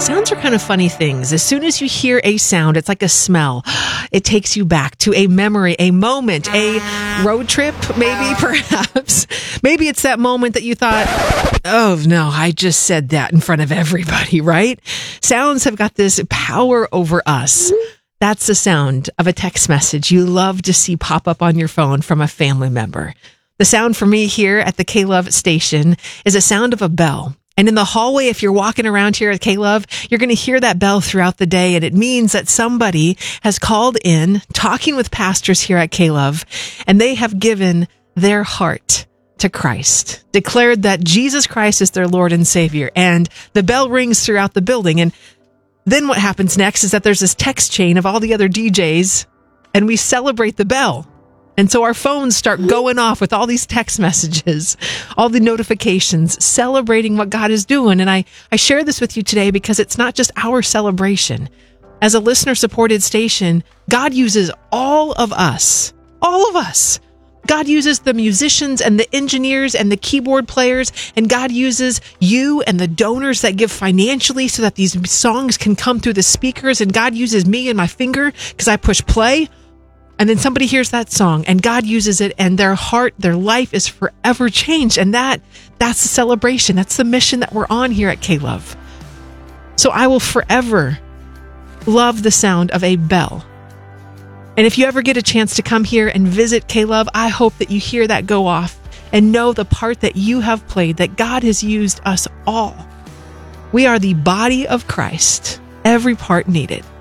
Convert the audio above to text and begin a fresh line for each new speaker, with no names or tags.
Sounds are kind of funny things. As soon as you hear a sound, it's like a smell. It takes you back to a memory, a moment, a road trip, maybe, perhaps. Maybe it's that moment that you thought, oh, no, I just said that in front of everybody, right? Sounds have got this power over us. That's the sound of a text message you love to see pop up on your phone from a family member. The sound for me here at the K-Love station is a sound of a bell. And in the hallway, if you're walking around here at K-Love, you're going to hear that bell throughout the day. And it means that somebody has called in, talking with pastors here at K-Love, and they have given their heart to Christ, declared that Jesus Christ is their Lord and Savior. And the bell rings throughout the building. And then what happens next is that there's this text chain of all the other DJs, and we celebrate the bell. And so our phones start going off with all these text messages, all the notifications, celebrating what God is doing. And I share this with you today because it's not just our celebration. As a listener-supported station, God uses all of us. God uses the musicians and the engineers and the keyboard players, and God uses you and the donors that give financially so that these songs can come through the speakers. And God uses me and my finger because I push play. And then somebody hears that song and God uses it, and their heart, their life is forever changed. And that's the celebration. That's the mission that we're on here at K-Love. So I will forever love the sound of a bell. And if you ever get a chance to come here and visit K-Love, I hope that you hear that go off and know the part that you have played, that God has used us all. We are the body of Christ, every part needed.